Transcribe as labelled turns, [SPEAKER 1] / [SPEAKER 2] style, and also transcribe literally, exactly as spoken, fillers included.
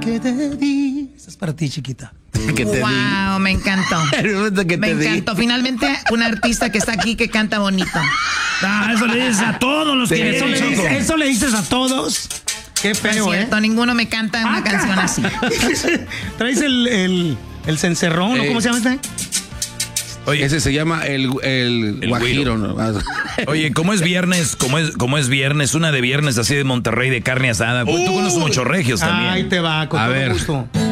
[SPEAKER 1] que te di. Esta es para ti, chiquita.
[SPEAKER 2] Que te
[SPEAKER 3] wow,
[SPEAKER 2] di.
[SPEAKER 3] me encantó.
[SPEAKER 2] que
[SPEAKER 3] me
[SPEAKER 2] te
[SPEAKER 3] encantó.
[SPEAKER 2] di.
[SPEAKER 3] Finalmente, un artista que está aquí que canta bonito.
[SPEAKER 4] Ah, eso le dices a todos los
[SPEAKER 2] Sí.
[SPEAKER 4] que
[SPEAKER 1] Eso le,
[SPEAKER 4] Choco.
[SPEAKER 1] dices, eso le dices a todos. Qué
[SPEAKER 3] No es
[SPEAKER 1] feo, ¿eh?
[SPEAKER 3] cierto, ninguno me canta una
[SPEAKER 1] Ah,
[SPEAKER 3] canción así.
[SPEAKER 1] ¿Traes el, el, el cencerrón o
[SPEAKER 2] Eh.
[SPEAKER 1] cómo se llama este?
[SPEAKER 5] Oye,
[SPEAKER 2] Ese se llama el, el,
[SPEAKER 5] El
[SPEAKER 2] guajiro.
[SPEAKER 5] güiro.
[SPEAKER 2] ¿no?
[SPEAKER 5] oye, ¿cómo es viernes? ¿Cómo es, cómo es viernes? Una de viernes así de Monterrey de carne asada. Pues tú conoces muchos regios también.
[SPEAKER 1] Ahí te va, con
[SPEAKER 5] A
[SPEAKER 1] todo
[SPEAKER 5] ver.
[SPEAKER 1] gusto.